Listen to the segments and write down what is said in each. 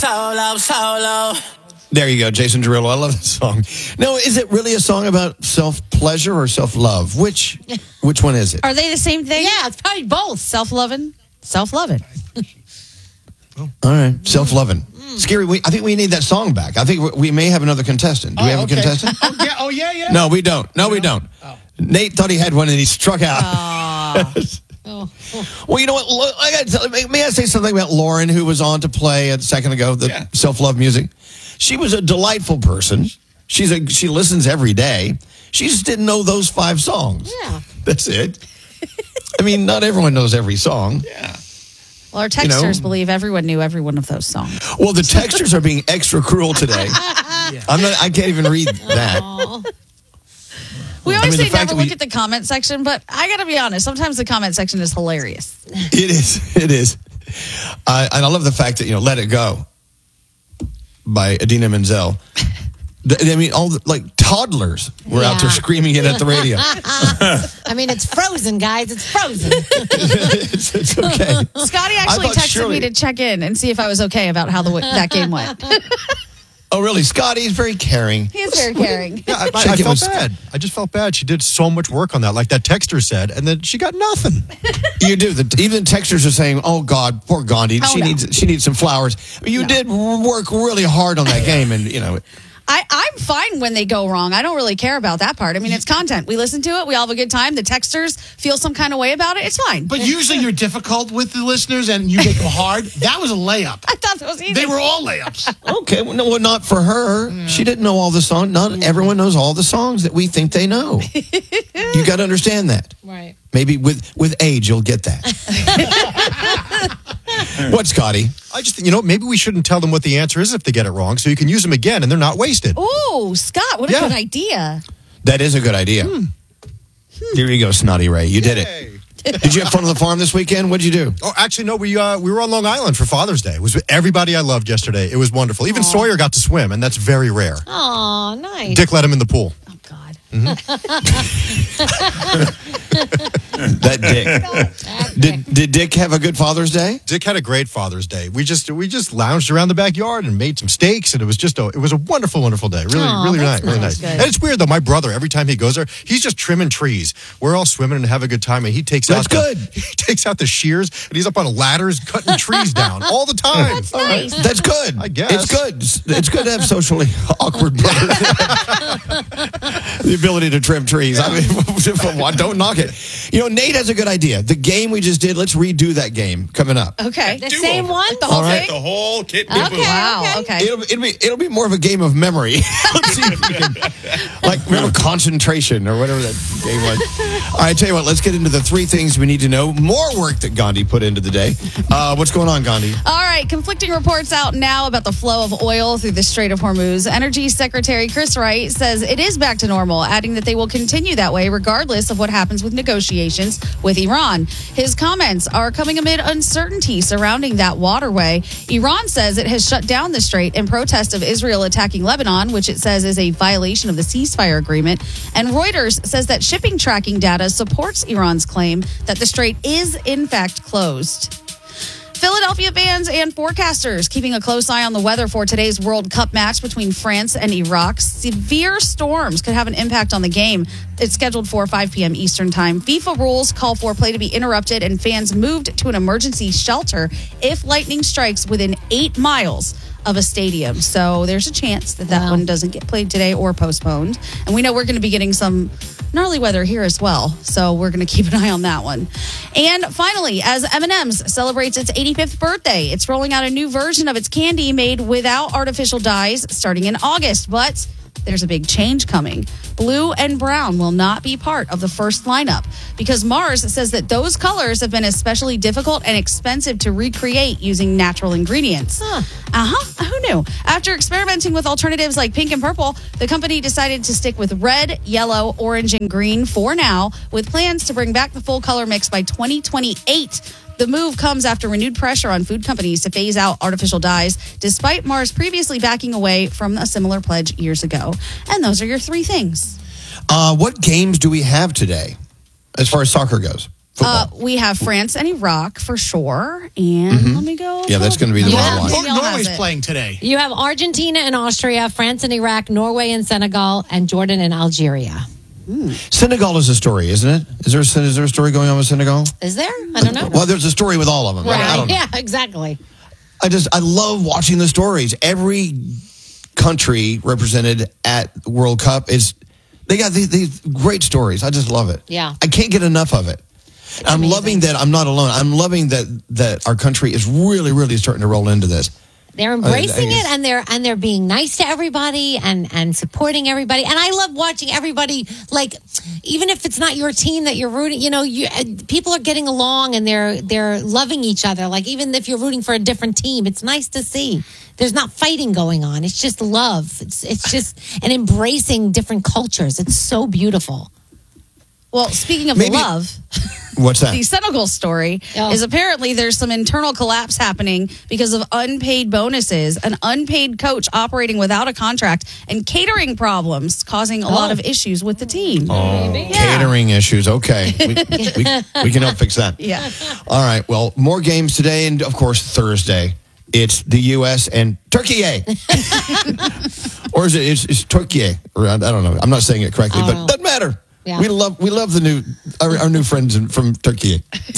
solo. There you go, Jason Derulo. I love this song. No, is it really a song about self-pleasure or self-love? Which one is it? Are they the same thing? Yeah, it's probably both. Self-loving? Self-loving. All right, self-loving. Scary, I think we need that song back. I think we may have another contestant. Do we have a contestant? Oh, yeah. No, we don't. No, we don't. Oh. Nate thought he had one and he struck out. Well, you know what? May I say something about Lauren, who was on to play a second ago, the self-love music? She was a delightful person. She listens every day. She just didn't know those 5 songs. Yeah. That's it. I mean, not everyone knows every song. Yeah. Well, our texters believe everyone knew every one of those songs. Well, the texters are being extra cruel today. I can't even read that. We always say never look at the comment section, but I got to be honest. Sometimes the comment section is hilarious. It is. And I love the fact that, Let It Go by Idina Menzel. I mean, toddlers were out there screaming it at the radio. I mean, it's frozen, guys. It's frozen. it's okay. Scotty actually texted me to check in and see if I was okay about how that game went. Oh, really? Scotty's very caring. He is very caring. Yeah, I felt bad. I just felt bad. She did so much work on that, like that texter said, and then she got nothing. You do. Even texters are saying, "Oh God, poor Gandhi. She needs some flowers." You did work really hard on that game, and I'm fine when they go wrong. I don't really care about that part. I mean, it's content. We listen to it. We all have a good time. The texters feel some kind of way about it. It's fine. But usually you're difficult with the listeners and you make them hard. That was a layup. I thought that was easy. They were all layups. Okay. Well, not for her. Yeah. She didn't know all the songs. Not everyone knows all the songs that we think they know. You got to understand that. Right. Maybe with age, you'll get that. What, Scotty? I just think, maybe we shouldn't tell them what the answer is if they get it wrong, so you can use them again and they're not wasted. Ooh, Scott, what a good idea. That is a good idea. Here you go, Snotty Ray. You did it. Did you have fun on the farm this weekend? What did you do? Oh, actually, no. We were on Long Island for Father's Day. It was with everybody I loved yesterday. It was wonderful. Even Sawyer got to swim, and that's very rare. Oh, nice. Dick let him in the pool. Oh, God. That Dick. Did Dick have a good Father's Day? Dick had a great Father's Day. We just lounged around the backyard and made some steaks, and it was a wonderful, wonderful day. Really nice. And it's weird though. My brother, every time he goes there, he's just trimming trees. We're all swimming and have a good time, and he takes out the shears and he's up on ladders cutting trees down all the time. That's nice. That's good. I guess it's good. It's good to have socially awkward brothers. The ability to trim trees. I mean, don't knock it. Nate has a good idea. The game we just did, let's redo that game coming up. Okay. The same one? The whole thing? The whole kit. Okay. Wow. Okay. It'll be more of a game of memory. Let's see if we can, remember concentration or whatever that game was. All right, tell you what, let's get into the 3 things we need to know. More work that Gandhi put into the day. What's going on, Gandhi? All right, conflicting reports out now about the flow of oil through the Strait of Hormuz. Energy Secretary Chris Wright says it is back to normal, adding that they will continue that way regardless of what happens with negotiations with Iran. His comments are coming amid uncertainty surrounding that waterway. Iran says it has shut down the strait in protest of Israel attacking Lebanon, which it says is a violation of the ceasefire agreement. And Reuters says that shipping tracking data supports Iran's claim that the strait is in fact closed. Philadelphia fans and forecasters keeping a close eye on the weather for today's World Cup match between France and Iraq. Severe storms could have an impact on the game. It's scheduled for 5 p.m. Eastern time. FIFA rules call for play to be interrupted and fans moved to an emergency shelter if lightning strikes within 8 miles of a stadium. So there's a chance that one doesn't get played today or postponed. And we know we're going to be getting some gnarly weather here as well. So we're going to keep an eye on that one. And finally, as M&M's celebrates its 85th birthday, it's rolling out a new version of its candy made without artificial dyes starting in August. But there's a big change coming. Blue and brown will not be part of the first lineup because Mars says that those colors have been especially difficult and expensive to recreate using natural ingredients. Who knew? After experimenting with alternatives like pink and purple, the company decided to stick with red, yellow, orange, and green for now, with plans to bring back the full color mix by 2028. The move comes after renewed pressure on food companies to phase out artificial dyes, despite Mars previously backing away from a similar pledge years ago. And those are your 3 things. What games do we have today as far as soccer goes? football. We have France and Iraq for sure. And let me go. Yeah, that's going to be the Yeah. one. Danielle has Norway's it. playing today. You have Argentina and Austria, France and Iraq, Norway and Senegal, and Jordan and Algeria. Senegal is a story, isn't it? Is there a story going on with Senegal? Is there? I don't know. Well, there's a story with all of them. I don't know. Yeah, exactly. I love watching the stories. Every country represented at the World Cup they got these great stories. I just love it. Yeah. I can't get enough of it. I'm amazing. loving that I'm not alone. I'm loving that our country is really, really starting to roll into this. They're embracing guess- it, and they're being nice to everybody and supporting everybody. And I love watching everybody, like, even if it's not your team that you're rooting, people are getting along and they're loving each other. Like, even if you're rooting for a different team, it's nice to see. There's not fighting going on. It's just love. It's just and embracing different cultures. It's so beautiful. Well, speaking of Maybe- love, What's that? the Senegal story is apparently there's some internal collapse happening because of unpaid bonuses, an unpaid coach operating without a contract, and catering problems causing a lot of issues with the team. Catering issues. Okay. We can help fix that. Yeah. All right. Well, more games today and, of course, Thursday. It's the U.S. and Turkey. Or is it it's Turkey? Or I don't know. I'm not saying it correctly, but it doesn't matter. Yeah. We love our new friends from Turkey.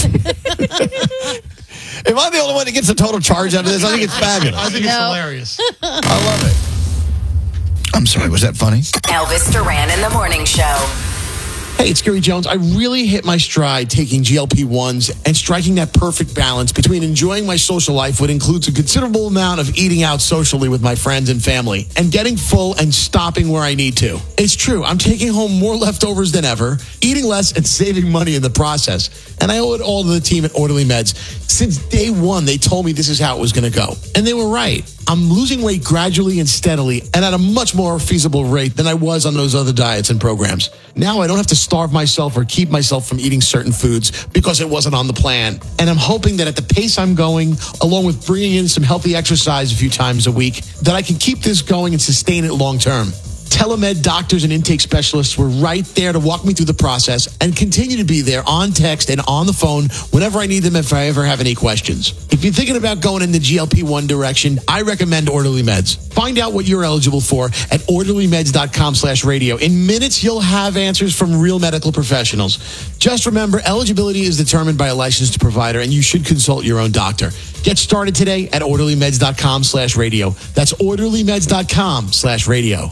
Am I the only one that gets a total charge out of this? I think it's fabulous. I think it's hilarious. I love it. I'm sorry, was that funny? Elvis Duran in the Morning Show. Hey, it's Gary Jones. I really hit my stride taking GLP-1s and striking that perfect balance between enjoying my social life, which includes a considerable amount of eating out socially with my friends and family, and getting full and stopping where I need to. It's true. I'm taking home more leftovers than ever, eating less and saving money in the process. And I owe it all to the team at Orderly Meds. Since day one, they told me this is how it was going to go. And they were right. I'm losing weight gradually and steadily and at a much more feasible rate than I was on those other diets and programs. Now I don't have to starve myself or keep myself from eating certain foods because it wasn't on the plan. And I'm hoping that at the pace I'm going, along with bringing in some healthy exercise a few times a week, that I can keep this going and sustain it long term. Telemed doctors and intake specialists were right there to walk me through the process and continue to be there on text and on the phone whenever I need them if I ever have any questions. If you're thinking about going in the GLP-1 direction, I recommend Orderly Meds. Find out what you're eligible for at orderlymeds.com/radio. In minutes, you'll have answers from real medical professionals. Just remember, eligibility is determined by a licensed provider, and you should consult your own doctor. Get started today at orderlymeds.com/radio. That's orderlymeds.com/radio.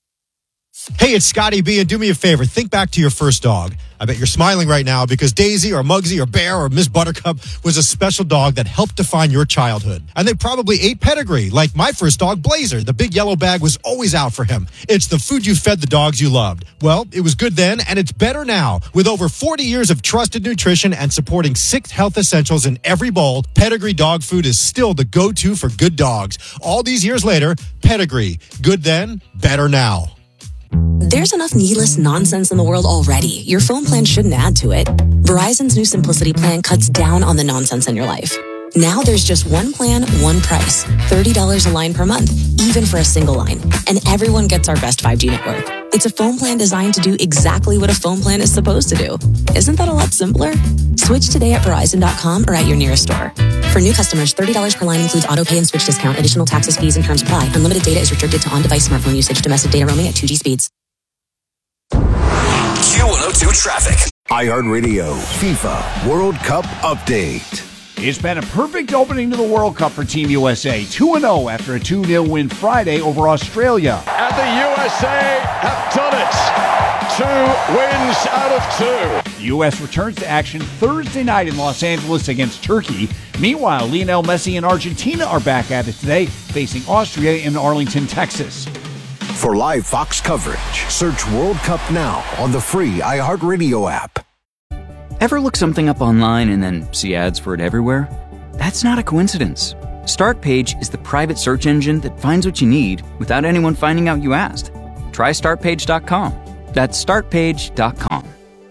Hey, it's Scotty B, and do me a favor. Think back to your first dog. I bet you're smiling right now because Daisy or Muggsy or Bear or Miss Buttercup was a special dog that helped define your childhood. And they probably ate pedigree, like my first dog, Blazer. The big yellow bag was always out for him. It's the food you fed the dogs you loved. Well, it was good then, and it's better now. With over 40 years of trusted nutrition and supporting 6 health essentials in every bowl, Pedigree dog food is still the go-to for good dogs. All these years later, Pedigree. Good then, better now. There's enough needless nonsense in the world already. Your phone plan shouldn't add to it. Verizon's new Simplicity plan cuts down on the nonsense in your life. Now there's just one plan, one price. $30 a line per month, even for a single line. And everyone gets our best 5G network. It's a phone plan designed to do exactly what a phone plan is supposed to do. Isn't that a lot simpler? Switch today at Verizon.com or at your nearest store. For new customers, $30 per line includes auto pay and switch discount. Additional taxes, fees, and terms apply. Unlimited data is restricted to on-device smartphone usage. Domestic data roaming at 2G speeds. Q102 traffic. iHeartRadio FIFA World Cup update. It's been a perfect opening to the World Cup for Team USA. 2-0 after a 2-0 win Friday over Australia. And the USA have done it. 2 wins out of 2. The U.S. returns to action Thursday night in Los Angeles against Turkey. Meanwhile, Lionel Messi and Argentina are back at it today, facing Austria in Arlington, Texas. For live Fox coverage, search World Cup now on the free iHeartRadio app. Ever look something up online and then see ads for it everywhere? That's not a coincidence. Startpage is the private search engine that finds what you need without anyone finding out you asked. Try startpage.com. That's startpage.com.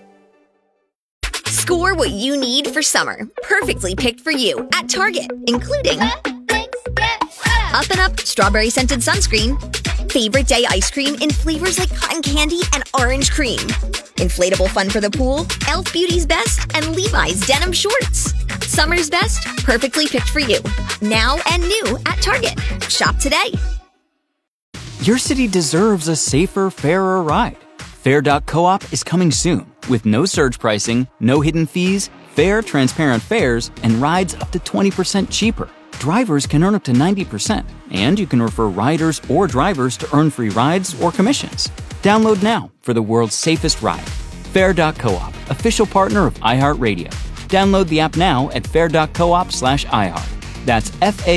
Score what you need for summer. Perfectly picked for you at Target, including Up and Up strawberry scented sunscreen, favorite day ice cream in flavors like cotton candy and orange cream, Inflatable fun for the pool, Elf Beauty's Best, and Levi's Denim Shorts. Summer's best, perfectly picked for you. Now and new at Target. Shop today. Your city deserves a safer, fairer ride. Fair.coop is coming soon with no surge pricing, no hidden fees, fair, transparent fares, and rides up to 20% cheaper. Drivers can earn up to 90%, and you can refer riders or drivers to earn free rides or commissions. Download now for the world's safest ride. Fair.coop, official partner of iHeartRadio. Download the app now at fair.coop/iHeart. That's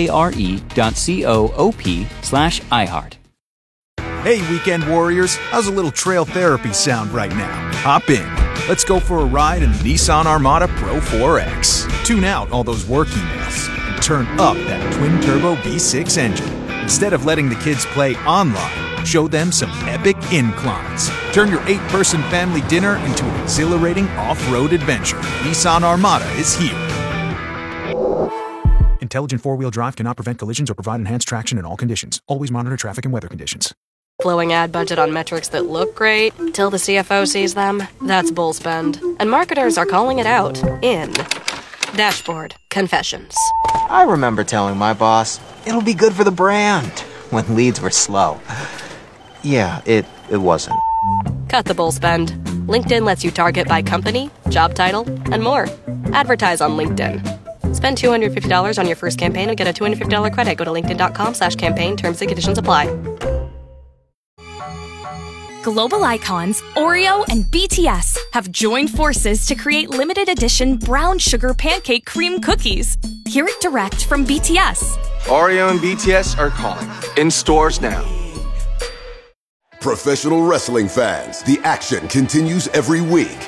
FARE.coop/iHeart. Hey, weekend warriors, how's a little trail therapy sound right now? Hop in. Let's go for a ride in the Nissan Armada Pro 4X. Tune out all those work emails and turn up that twin-turbo V6 engine. Instead of letting the kids play online, show them some epic inclines. Turn your 8-person family dinner into an exhilarating off-road adventure. Nissan Armada is here. Intelligent four-wheel drive cannot prevent collisions or provide enhanced traction in all conditions. Always monitor traffic and weather conditions. Blowing ad budget on metrics that look great till the CFO sees them? That's bull spend. And marketers are calling it out in Dashboard Confessions. I remember telling my boss, it'll be good for the brand, when leads were slow. Yeah, it wasn't. Cut the bull spend. LinkedIn lets you target by company, job title, and more. Advertise on LinkedIn. Spend $250 on your first campaign and get a $250 credit. Go to linkedin.com/campaign. Terms and conditions apply. Global icons Oreo and BTS have joined forces to create limited edition brown sugar pancake cream cookies. Hear it direct from BTS. Oreo and BTS are calling. In stores now. Professional wrestling fans, the action continues every week.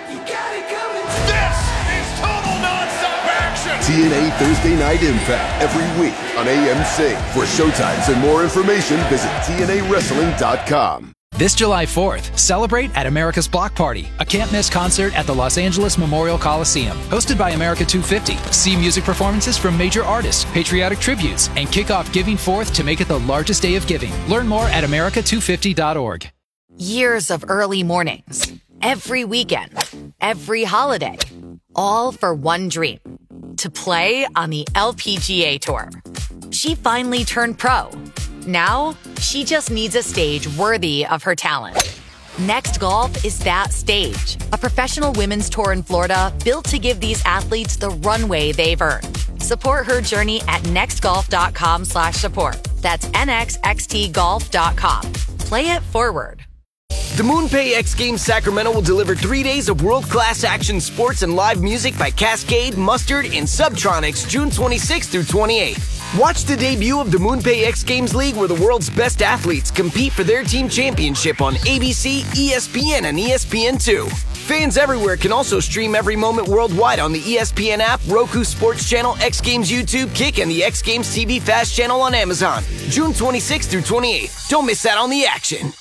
TNA Thursday Night Impact every week on AMC. For showtimes and more information, visit TNAWrestling.com. This July 4th, celebrate at America's Block Party, a can't-miss concert at the Los Angeles Memorial Coliseum. Hosted by America 250. See music performances from major artists, patriotic tributes, and kick off Giving Forth to make it the largest day of giving. Learn more at America250.org. Years of early mornings, every weekend, every holiday, all for one dream, to play on the LPGA Tour. She finally turned pro. Now, she just needs a stage worthy of her talent. Next Golf is that stage. A professional women's tour in Florida built to give these athletes the runway they've earned. Support her journey at nextgolf.com/support. That's nxxtgolf.com. Play it forward. The MoonPay X Games Sacramento will deliver 3 days of world-class action sports and live music by Cascade, Mustard, and Subtronics June 26th through 28th. Watch the debut of the MoonPay X Games League where the world's best athletes compete for their team championship on ABC, ESPN, and ESPN2. Fans everywhere can also stream every moment worldwide on the ESPN app, Roku Sports Channel, X Games YouTube, Kick, and the X Games TV Fast Channel on Amazon. June 26th through 28th. Don't miss out on the action.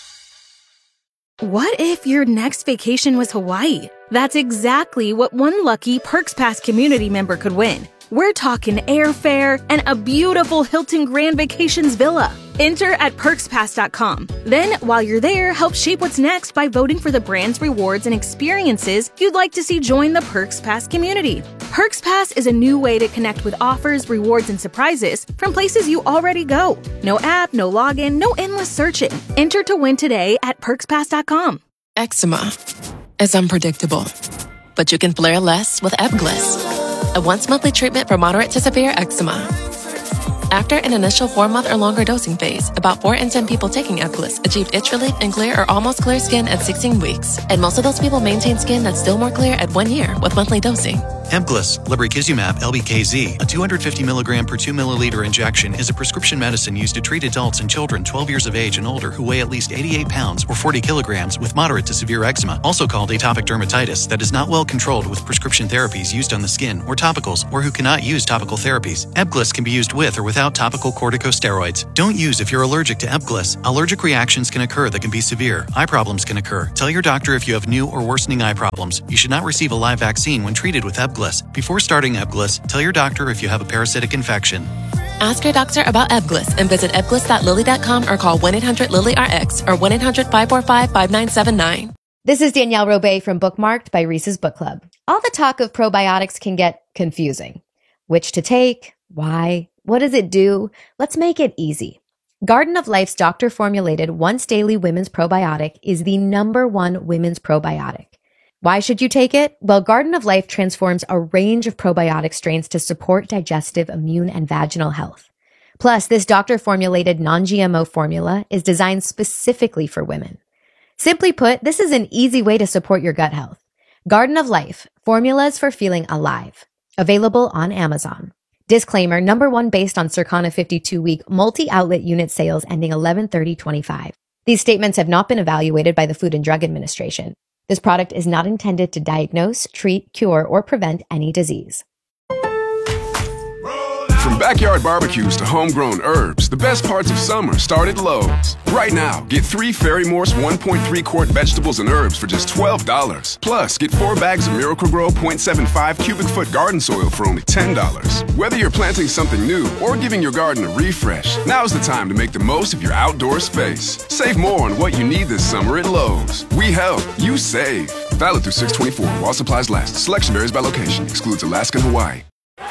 What if your next vacation was Hawaii? That's exactly what one lucky Perks Pass community member could win. We're talking airfare and a beautiful Hilton Grand Vacations villa. Enter at PerksPass.com. Then, while you're there, help shape what's next by voting for the brands, rewards, and experiences you'd like to see join the Perks Pass community. Perks Pass is a new way to connect with offers, rewards, and surprises from places you already go. No app, no login, no endless searching. Enter to win today at PerksPass.com. Eczema is unpredictable, but you can flare less with Ebglyss, a once-monthly treatment for moderate to severe eczema. After an initial 4-month or longer dosing phase, about 4 in 10 people taking Ebglyss achieved itch relief and clear or almost clear skin at 16 weeks. And most of those people maintain skin that's still more clear at 1 year with monthly dosing. Ebglyss, lebrikizumab LBKZ, a 250 milligram per 2 milliliter injection, is a prescription medicine used to treat adults and children 12 years of age and older who weigh at least 88 pounds or 40 kilograms with moderate to severe eczema, also called atopic dermatitis, that is not well controlled with prescription therapies used on the skin or topicals, or who cannot use topical therapies. Ebglyss can be used with or without topical corticosteroids. Don't use if you're allergic to Ebglyss. Allergic reactions can occur that can be severe. Eye problems can occur. Tell your doctor if you have new or worsening eye problems. You should not receive a live vaccine when treated with Ebglyss. Before starting Ebglyss, tell your doctor if you have a parasitic infection. Ask your doctor about Ebglyss and visit ebglyss.lilly.com or call 1-800-LILY-RX or 1-800-545-5979. This is Danielle Robay from Bookmarked by Reese's Book Club. All the talk of probiotics can get confusing. Which to take? Why? What does it do? Let's make it easy. Garden of Life's doctor-formulated once-daily women's probiotic is the #1 women's probiotic. Why should you take it? Well, Garden of Life transforms a range of probiotic strains to support digestive, immune, and vaginal health. Plus, this doctor-formulated non-GMO formula is designed specifically for women. Simply put, this is an easy way to support your gut health. Garden of Life, formulas for feeling alive. Available on Amazon. Disclaimer, #1 based on Circana 52-week multi-outlet unit sales ending 11/30/25. These statements have not been evaluated by the Food and Drug Administration. This product is not intended to diagnose, treat, cure, or prevent any disease. From backyard barbecues to homegrown herbs, the best parts of summer start at Lowe's. Right now, get 3 Ferry-Morse 1.3 quart vegetables and herbs for just $12. Plus, get 4 bags of Miracle-Gro 0.75 cubic foot garden soil for only $10. Whether you're planting something new or giving your garden a refresh, now's the time to make the most of your outdoor space. Save more on what you need this summer at Lowe's. We help, you save. Valid through 6/24 while supplies last. Selection varies by location. Excludes Alaska and Hawaii.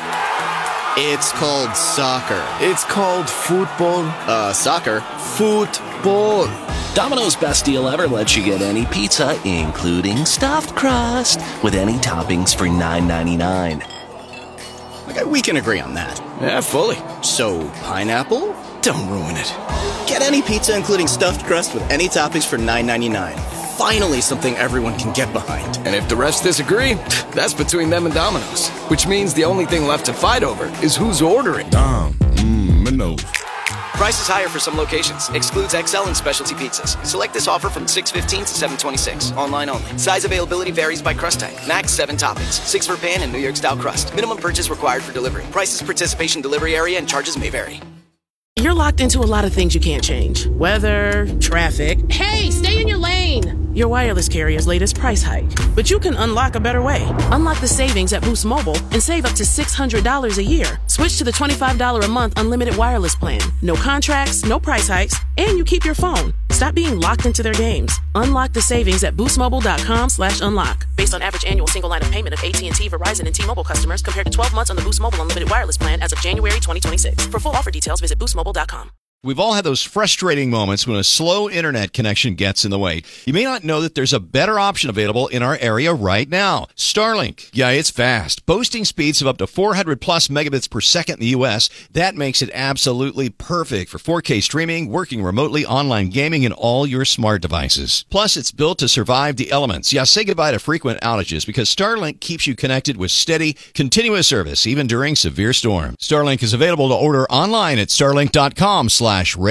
It's called soccer. It's called football. Soccer. Football. Domino's Best Deal Ever lets you get any pizza, including stuffed crust, with any toppings for $9.99. Okay, we can agree on that. Yeah, fully. So, pineapple? Don't ruin it. Get any pizza, including stuffed crust, with any toppings for $9.99. Finally, something everyone can get behind. And if the refs disagree, that's between them and Domino's. Which means the only thing left to fight over is who's ordering. No. Price is higher for some locations. Excludes XL and specialty pizzas. Select this offer from 6/15 to 7/26. Online only. Size availability varies by crust type. Max 7 toppings. 6 for pan and New York style crust. Minimum purchase required for delivery. Prices, participation, delivery area, and charges may vary. You're locked into a lot of things you can't change. Weather, traffic. Hey, stay in your lane! Your wireless carrier's latest price hike. But you can unlock a better way. Unlock the savings at Boost Mobile and save up to $600 a year. Switch to the $25 a month unlimited wireless plan. No contracts, no price hikes, and you keep your phone. Stop being locked into their games. Unlock the savings at boostmobile.com/unlock. Based on average annual single line of payment of AT&T, Verizon, and T-Mobile customers compared to 12 months on the Boost Mobile unlimited wireless plan as of January 2026. For full offer details, visit boostmobile.com. We've all had those frustrating moments when a slow internet connection gets in the way. You may not know that there's a better option available in our area right now. Starlink. Yeah, it's fast. Boasting speeds of up to 400 plus megabits per second in the U.S. That makes it absolutely perfect for 4K streaming, working remotely, online gaming, and all your smart devices. Plus, it's built to survive the elements. Yeah, say goodbye to frequent outages because Starlink keeps you connected with steady, continuous service, even during severe storms. Starlink is available to order online at starlink.com/radio.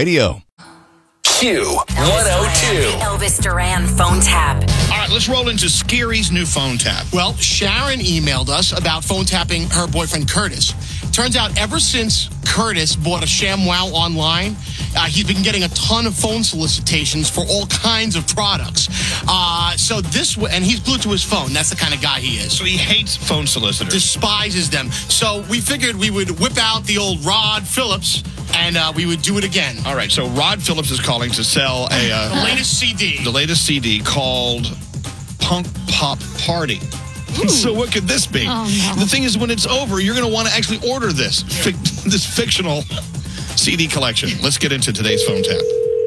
Q102. Elvis Duran phone tap. All right, let's roll into Scary's new phone tap. Well, Sharon emailed us about phone tapping her boyfriend Curtis. Turns out ever since Curtis bought a ShamWow online, he's been getting a ton of phone solicitations for all kinds of products. And he's glued to his phone. That's the kind of guy he is. So he hates phone solicitors. Despises them. So we figured we would whip out the old Rod Phillips and we would do it again. All right, so Rod Phillips is calling to sell the latest CD. The latest CD called Punk Pop Party. So what could this be? Oh, no. The thing is, when it's over, you're going to want to actually order this fictional CD collection. Let's get into today's phone tap.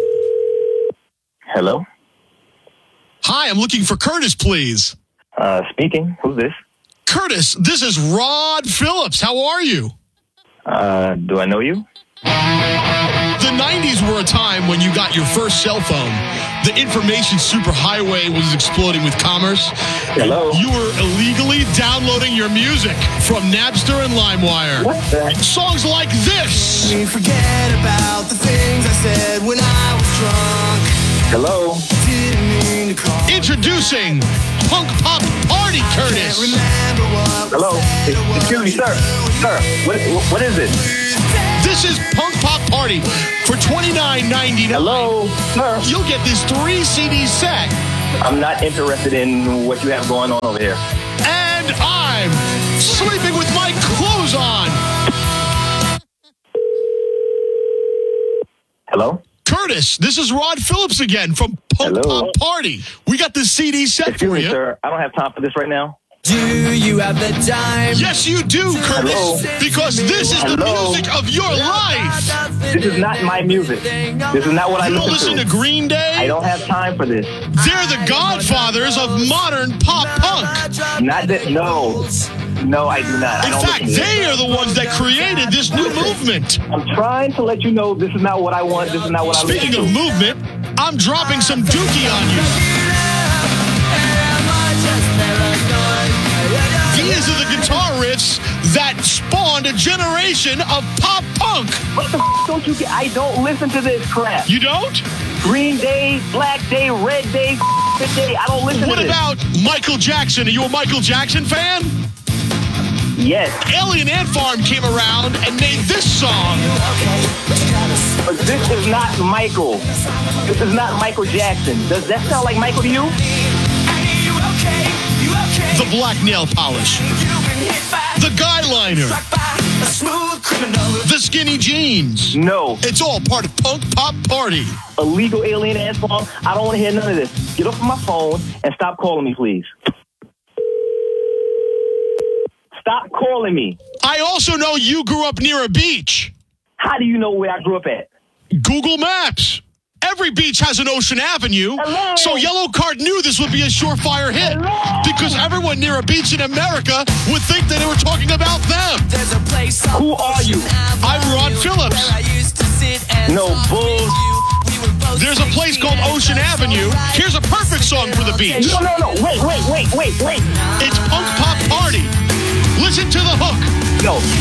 Hello? Hi, I'm looking for Curtis, please. Speaking. Who's this? Curtis, this is Rod Phillips. How are you? Do I know you? The 90s were a time when you got your first cell phone. The information superhighway was exploding with commerce. Hello? You were illegally downloading your music from Napster and LimeWire. What the? Songs like this. Forget about the things I said when I was drunk. Hello? Didn't mean to call. Introducing Punk Pop Party, Curtis. Hello? Excuse me, sir. Sir, what is it? This is Punk Pop Party for $29.99. Hello, sir. You'll get this 3 CD set. I'm not interested in what you have going on over here. And I'm sleeping with my clothes on. Hello? Curtis, this is Rod Phillips again from Punk Pop Party. We got the CD set Excuse for me, you. sir. I don't have time for this right now. Do you have the time? Yes, you do, Curtis. Hello? Because this is the music of your life. This is not my music. This is not what I You don't listen to Green Day? I don't have time for this. They're the godfathers of modern pop punk. Not that. No. No, I do not. In fact, they are the ones that created this new movement. I'm trying to let you know this is not what I want. This is not what I Speaking of movement, I'm dropping some dookie on you. These are the guitar riffs that spawned a generation of pop punk. What the don't you get? I don't listen to this crap. You don't? Green Day, Black Day, Red Day, Day. I don't listen to this. What about Michael Jackson? Are you a Michael Jackson fan? Yes. Alien Ant Farm came around and made this song. But this is not Michael. This is not Michael Jackson. Does that sound like Michael to you? The black nail polish. The guy liner. The skinny jeans. No. It's all part of Punk Pop Party. Illegal Alien Ant Farm. I don't want to hear none of this. Get off my phone and stop calling me, please. Stop calling me. I also know you grew up near a beach. How do you know where I grew up at? Google Maps. Every beach has an Ocean Avenue. Hello? So Yellow Card knew this would be a surefire hit. Hello? Because everyone near a beach in America would think that they were talking about them. Who are you? I'm Rod Phillips. No bull. There's a place called Ocean Avenue. Here's a perfect song for the beach. No. Wait. It's Punk Pop Party. Listen to the hook. Yo.